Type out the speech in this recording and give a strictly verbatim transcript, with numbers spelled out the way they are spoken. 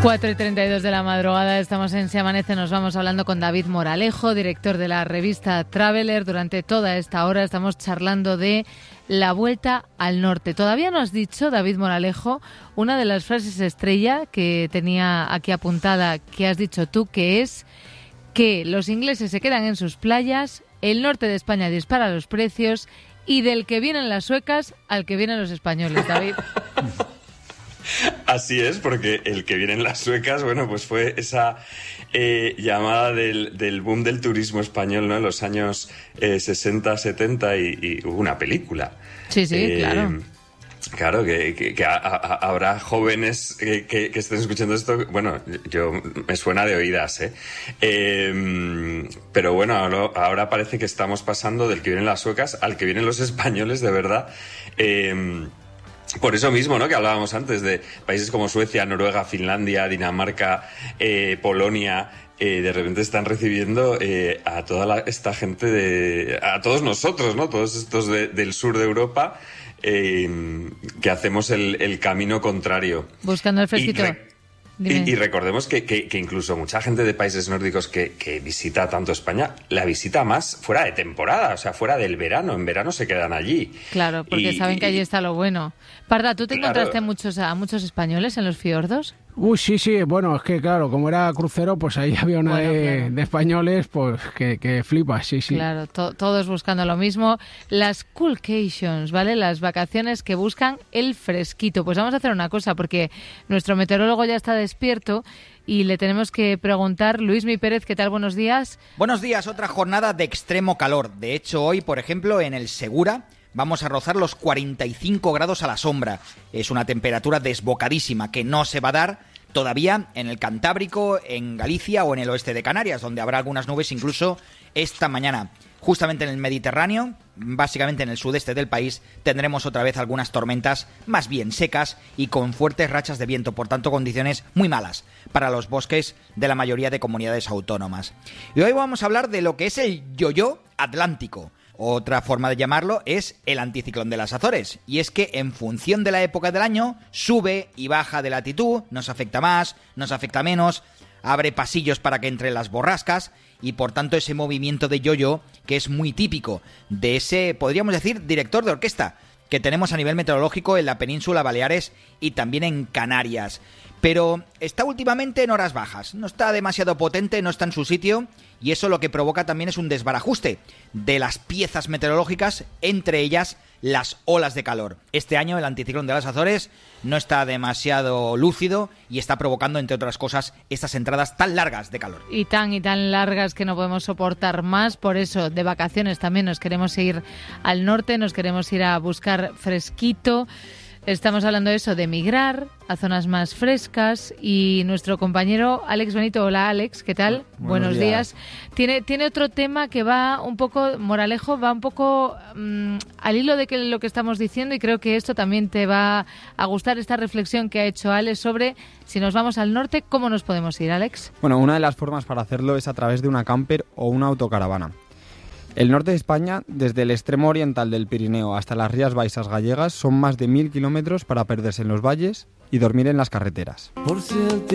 cuatro y treinta y dos de la madrugada, estamos en Se Amanece, nos vamos hablando con David Moralejo, director de la revista Traveler. Durante toda esta hora estamos charlando de la vuelta al norte. Todavía no has dicho, David Moralejo, una de las frases estrella que tenía aquí apuntada, que has dicho tú, que es que los ingleses se quedan en sus playas, el norte de España dispara los precios y del que vienen las suecas al que vienen los españoles, David. Así es, porque el que vienen las suecas, bueno, pues fue esa eh, llamada del, del boom del turismo español, ¿no? En los años eh, sesenta, setenta y, y hubo una película. Sí, sí, eh, claro. Claro, que, que, que a, a, habrá jóvenes que, que, que estén escuchando esto. Bueno, yo me suena de oídas, ¿eh? eh pero bueno, ahora, ahora parece que estamos pasando del que vienen las suecas al que vienen los españoles, de verdad. Eh, Por eso mismo, ¿no?, que hablábamos antes de países como Suecia, Noruega, Finlandia, Dinamarca, eh, Polonia, eh, de repente están recibiendo eh, a toda la, esta gente, de, a todos nosotros, ¿no?, todos estos de, del sur de Europa, eh, que hacemos el, el camino contrario. Buscando el fresquito. Y, y recordemos que, que, que incluso mucha gente de países nórdicos que, que visita tanto España, la visita más fuera de temporada, o sea, fuera del verano. En verano se quedan allí. Claro, porque y, saben que allí está lo bueno. Parda, ¿tú te claro. encontraste a muchos, a muchos españoles en los fiordos? Uy, sí, sí, bueno, es que claro, como era crucero, pues ahí había una bueno, de, claro. de españoles, pues que, que flipas, sí, sí. Claro, to- todos buscando lo mismo. Las coolcations, ¿vale? Las vacaciones que buscan el fresquito. Pues vamos a hacer una cosa, porque nuestro meteorólogo ya está despierto y le tenemos que preguntar. Luismi Pérez, ¿qué tal? Buenos días. Buenos días, otra jornada de extremo calor. De hecho, hoy, por ejemplo, en el Segura vamos a rozar los cuarenta y cinco grados a la sombra. Es una temperatura desbocadísima que no se va a dar todavía en el Cantábrico, en Galicia o en el oeste de Canarias, donde habrá algunas nubes incluso esta mañana. Justamente en el Mediterráneo, básicamente en el sudeste del país, tendremos otra vez algunas tormentas más bien secas y con fuertes rachas de viento, por tanto condiciones muy malas para los bosques de la mayoría de comunidades autónomas. Y hoy vamos a hablar de lo que es el yo-yo atlántico. Otra forma de llamarlo es el anticiclón de las Azores, y es que en función de la época del año sube y baja de latitud, nos afecta más, nos afecta menos, abre pasillos para que entren las borrascas y por tanto ese movimiento de yo-yo que es muy típico de ese, podríamos decir, director de orquesta que tenemos a nivel meteorológico en la península Baleares y también en Canarias. Pero está últimamente en horas bajas, no está demasiado potente, no está en su sitio y eso lo que provoca también es un desbarajuste de las piezas meteorológicas, entre ellas las olas de calor. Este año el anticiclón de las Azores no está demasiado lúcido y está provocando, entre otras cosas, estas entradas tan largas de calor. Y tan y tan largas que no podemos soportar más, por eso de vacaciones también nos queremos ir al norte, nos queremos ir a buscar fresquito. Estamos hablando de eso, de migrar a zonas más frescas y nuestro compañero Alex Benito. Hola Alex, ¿qué tal? Buenos, Buenos días. días. Tiene, tiene otro tema que va un poco, Moralejo, va un poco mmm, al hilo de que lo que estamos diciendo y creo que esto también te va a gustar, esta reflexión que ha hecho Alex sobre si nos vamos al norte, ¿cómo nos podemos ir, Alex? Bueno, una de las formas para hacerlo es a través de una camper o una autocaravana. El norte de España, desde el extremo oriental del Pirineo hasta las Rías Baixas gallegas, son más de mil kilómetros para perderse en los valles y dormir en las carreteras. Por si